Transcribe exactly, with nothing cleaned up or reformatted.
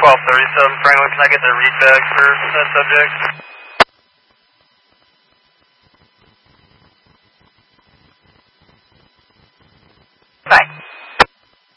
twelve thirty-seven, Franklin. Can I get the read bag for that subject?